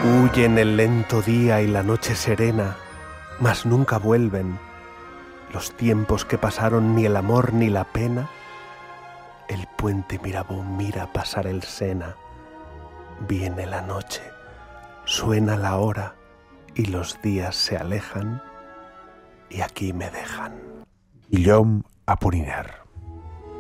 Huyen el lento día y la noche serena, mas nunca vuelven los tiempos que pasaron, ni el amor ni la pena. El puente Mirabeau mira pasar el Sena. Viene la noche, suena la hora y los días se alejan y aquí me dejan. Guillaume Apollinaire.